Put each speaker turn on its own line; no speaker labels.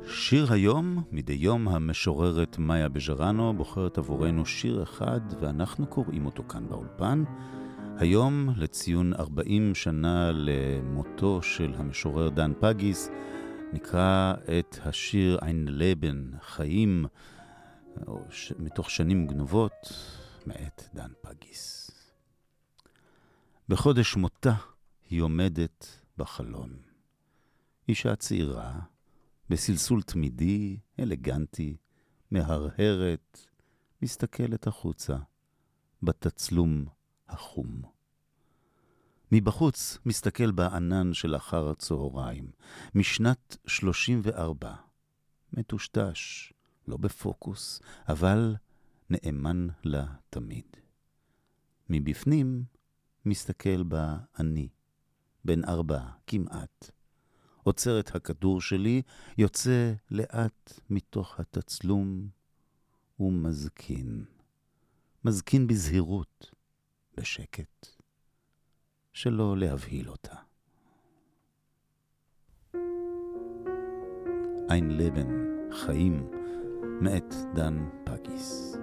שיר היום, מדי יום המשוררת מאיה בז'רנו בוחרת עבורנו שיר אחד ואנחנו קוראים אותו כאן באולפן. היום לציון 40 שנה למותו של המשורר דן פגיס נקרא את השיר Ein Leben, חיים, מתוך שנים גנובות מאת דן פגיס. בחודש מותה היא עומדת בחלון. אישה צעירה, בסלסול תמידי, אלגנטי, מהרהרת, מסתכלת החוצה, בתצלום החום. מבחוץ מסתכל בענן של אחר הצהריים, משנת 34, מטושטש, לא בפוקוס, אבל נאמן לה תמיד. מבפנים מסתכל בה אני, בן 4 כמעט. עוצר את הכדור שלי, יוצא לאט מתוך התצלום ומזקין. מזקין בזהירות, בשקט, שלא להבהיל אותה. Ein Leben, חיים, מאת דן פגיס.